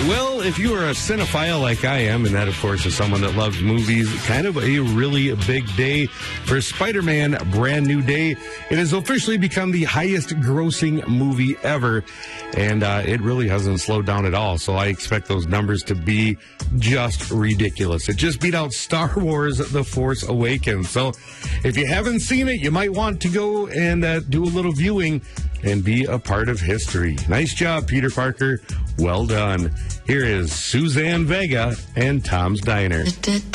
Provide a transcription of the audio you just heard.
Well, if you are a cinephile like I am, and that, of course, is someone that loves movies, kind of a really big day for Spider-Man Brand New Day. It has officially become the highest-grossing movie ever, and it really hasn't slowed down at all, so I expect those numbers to be just ridiculous. It just beat out Star Wars The Force Awakens, so if you haven't seen it, you might want to go and do a little viewing and be a part of history. Nice job, Peter Parker. Well done. Here is Suzanne Vega and Tom's Diner.